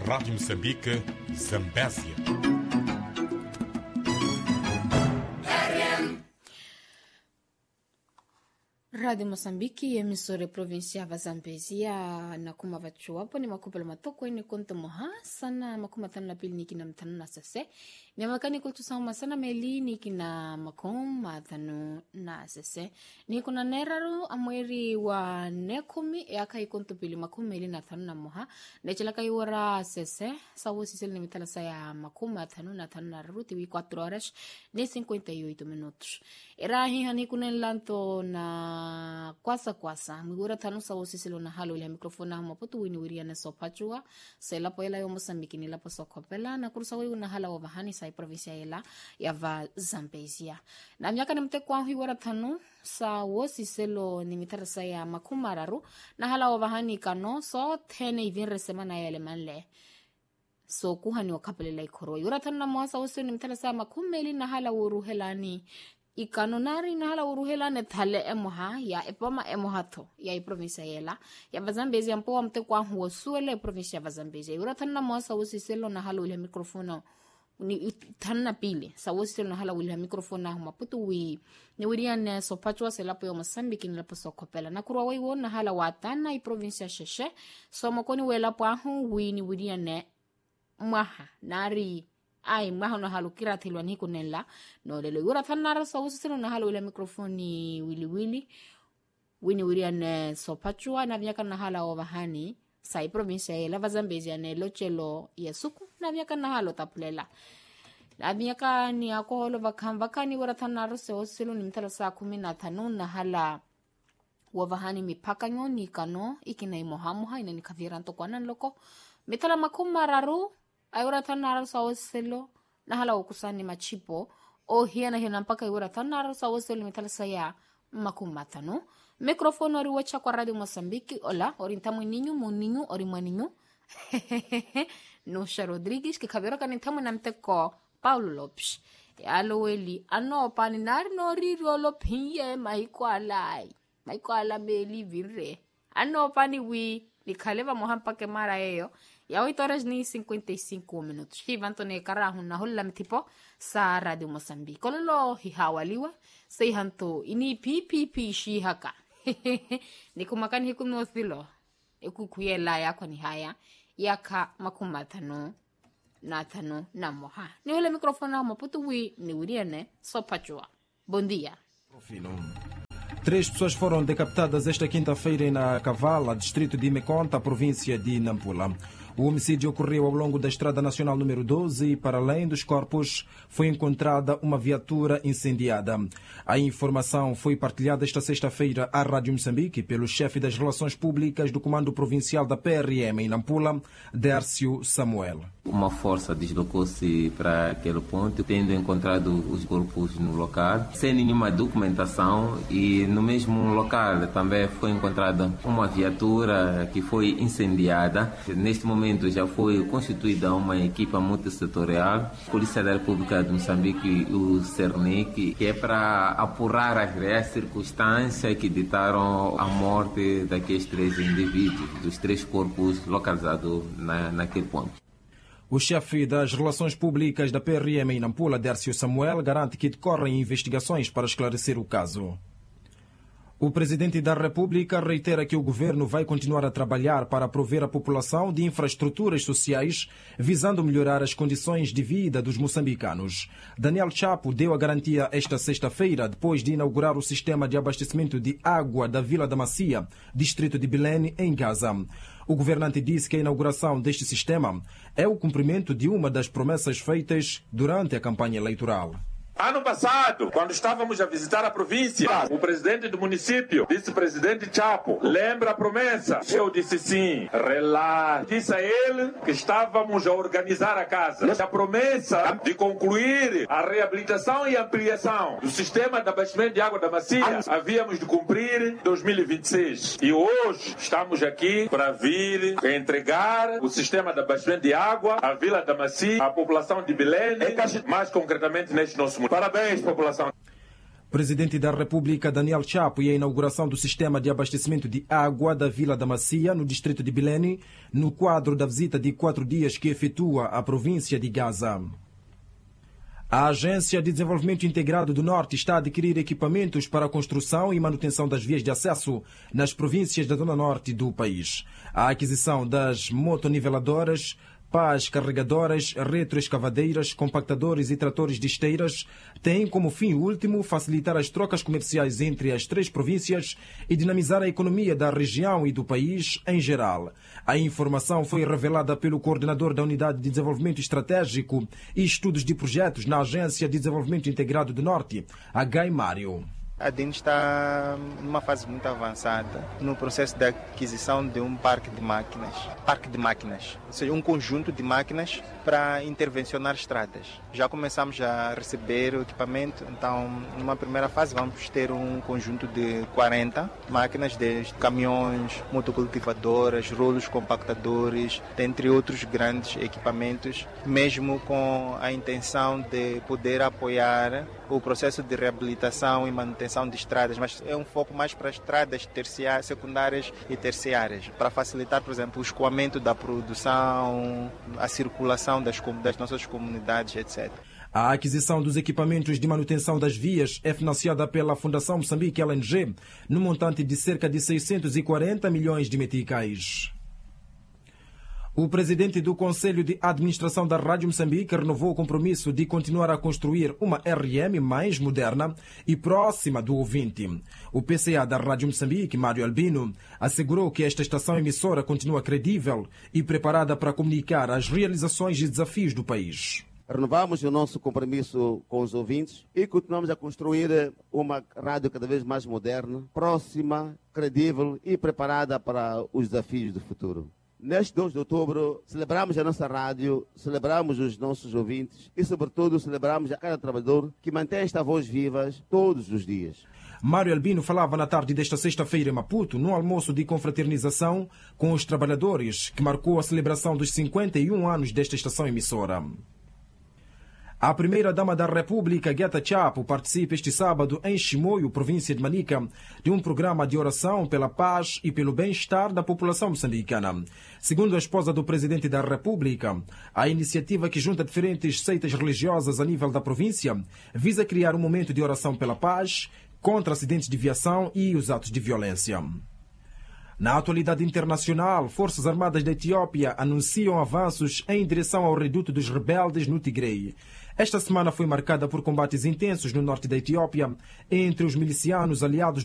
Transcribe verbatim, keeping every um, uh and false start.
Rádio Moçambique, Zambésia. Rádio Moçambique, emissora provincial va Zambésia na kuma vachu hapo ni makupela matoko ni konto moha sana makuma tano na pili niki na mtano na sase ni makani kultu sama sana meli niki na makum matano na sase ni kuna neraru amweri wa nekumi ya kai konto pili makum meli na tano na moha na chela kai wara sase sawo sisel ni mitala saya makum matano na tano na ruti wi cuatro horas ni cincuenta y ocho minutos era hi hani kuna lanto na kwasa kwasa migura tanu sawo sisilo na halo ile mikrofona maputu wini wiria na sopachua sela poela yo Mozambique ni lapo sokopela na kurusa wi na hala wa bahani sai provincia ela ya va Zambésia na miaka ni mte kwa hiwara tanu sawo sisilo ni mitarasa ya makumararu na hala wa bahani kano so tene ivinre semana ya manle so kuhani wakapele la ikoro yura tanu na mwasa wasi ni mitarasa ya makumeli na hala uruhelani ikanonari na hala uruhela ne thale emoha ya epoma emohato ya i provincia yela ya Zambésia mpo mte kwa huo suele provincia ya Zambésia yura tanna mosa usiselo na hala ule mikrofona ni tanna pili sawo selo na hala ule mikrofona huma putu wi ni wiria ne sopachwa selapo yo Mozambique ni lapo sokopela na kurwa wi wona hala watana i provincia sheshe so mokoni wela pahu wi ni wiria ne maha nari ai mwaho na halu kira tilwa ni kunela no lelo yura thanara sa usisino na halu ile mikrofoni wili wili wini wiria ne sopachua na vyaka na hala ovahani sai provincia ya lava Zambésia ne lochelo yesuku na vyaka na halo tapulela na vyaka ni akoholo vakambaka ni wura thanara sa usisino ni mtala saa kumi na tano na hala wavahani mipaka nyo ni kano ikina imohamuha ina ni kaviranto kwa nanloko mitala makumararu ayura tanara sawaselo na hala ukusani machipo o hiana hina mpaka ayura tanara sawaselo mitala saya makumatano mikrofono ori wacha kwa Radio Moçambique ola ori ntamu ninyu muninyu ori mwaninyu Nusha Rodrigues que kabira kanitamu na mteko Paulo Lopes alo weli ano pani nari nori rolo pinye maiko alai maiko ala beli virre ano pani wi nikaleva mohampa ke mara eyo ya oito horas ni cincuenta y cinco minutos. Hivanto ne karahu na hola mtipo sa Radio Moçambique. Kololo hihawaliwa say hanto ini ppp shi haka. Ni kumakani hikuno thilo. Eku kuyela yako ni haya yaka makumatano na tano na moha. Ni hola mikrofona maputu wi ni wiriane sopachua. Bom dia. Profilo. Três pessoas foram decapitadas esta quinta-feira na Cavala, distrito de Imeconta, província de Nampula. O homicídio ocorreu ao longo da Estrada Nacional número doze e, para além dos corpos, foi encontrada uma viatura incendiada. A informação foi partilhada esta sexta-feira à Rádio Moçambique pelo chefe das Relações Públicas do Comando Provincial da P R M em Nampula, Dércio Samuel. Uma força deslocou-se para aquele ponto, tendo encontrado os corpos no local, sem nenhuma documentação, e no mesmo local também foi encontrada uma viatura que foi incendiada. Neste momento já foi constituída uma equipa multissetorial, Polícia da República de Moçambique e o CERNIC, que é para apurar as reais circunstâncias que ditaram a morte daqueles três indivíduos, dos três corpos localizados na, naquele ponto. O chefe das Relações Públicas da P R M em Nampula, Dércio Samuel, garante que decorrem investigações para esclarecer o caso. O presidente da República reitera que o governo vai continuar a trabalhar para prover a população de infraestruturas sociais, visando melhorar as condições de vida dos moçambicanos. Daniel Chapo deu a garantia esta sexta-feira, depois de inaugurar o sistema de abastecimento de água da Vila da Macia, distrito de Belém, em Gaza. O governante disse que a inauguração deste sistema é o cumprimento de uma das promessas feitas durante a campanha eleitoral. Ano passado, quando estávamos a visitar a província, o presidente do município, vice-presidente Chapo, lembra a promessa? Eu disse sim, relaxa. Disse a ele que estávamos a organizar a casa. A promessa de concluir a reabilitação e ampliação do sistema de abastecimento de água da Macia, havíamos de cumprir em dois mil e vinte e seis. E hoje estamos aqui para vir entregar o sistema de abastecimento de água à Vila da Macia, à população de Belém, mais concretamente neste nosso município. Parabéns, população. Presidente da República, Daniel Chapo, e a inauguração do sistema de abastecimento de água da Vila da Macia, no distrito de Belém, no quadro da visita de quatro dias que efetua à província de Gaza. A Agência de Desenvolvimento Integrado do Norte está a adquirir equipamentos para a construção e manutenção das vias de acesso nas províncias da zona norte do país. A aquisição das motoniveladoras, pás carregadoras, retroescavadeiras, compactadores e tratores de esteiras tem como fim último facilitar as trocas comerciais entre as três províncias e dinamizar a economia da região e do país em geral. A informação foi revelada pelo coordenador da Unidade de Desenvolvimento Estratégico e Estudos de Projetos na Agência de Desenvolvimento Integrado do Norte, H. Mário. A D I N está numa fase muito avançada no processo de aquisição de um parque de máquinas, parque de máquinas, ou seja, um conjunto de máquinas para intervencionar estradas. Já começamos a receber o equipamento, então numa primeira fase vamos ter um conjunto de quarenta máquinas, desde caminhões, motocultivadoras, rolos compactadores, dentre outros grandes equipamentos, mesmo com a intenção de poder apoiar o processo de reabilitação e manutenção de estradas, mas é um foco mais para estradas terciárias, secundárias e terciárias, para facilitar, por exemplo, o escoamento da produção, a circulação das, das nossas comunidades, etcétera. A aquisição dos equipamentos de manutenção das vias é financiada pela Fundação Moçambique L N G, no montante de cerca de seiscentos e quarenta milhões de meticais. O presidente do Conselho de Administração da Rádio Moçambique renovou o compromisso de continuar a construir uma R M mais moderna e próxima do ouvinte. O P C A da Rádio Moçambique, Mário Albino, assegurou que esta estação emissora continua credível e preparada para comunicar as realizações e desafios do país. Renovamos o nosso compromisso com os ouvintes e continuamos a construir uma rádio cada vez mais moderna, próxima, credível e preparada para os desafios do futuro. Neste dois de outubro, celebramos a nossa rádio, celebramos os nossos ouvintes e, sobretudo, celebramos a cada trabalhador que mantém esta voz viva todos os dias. Mário Albino falava na tarde desta sexta-feira em Maputo, num almoço de confraternização com os trabalhadores, que marcou a celebração dos cinquenta e um anos desta estação emissora. A primeira-dama da República, Gueta Chapo, participa este sábado em Chimoio, província de Manica, de um programa de oração pela paz e pelo bem-estar da população moçambicana. Segundo a esposa do presidente da República, a iniciativa, que junta diferentes seitas religiosas a nível da província, visa criar um momento de oração pela paz, contra acidentes de viação e os atos de violência. Na atualidade internacional, Forças Armadas da Etiópia anunciam avanços em direção ao reduto dos rebeldes no Tigre. Esta semana foi marcada por combates intensos no norte da Etiópia entre os milicianos aliados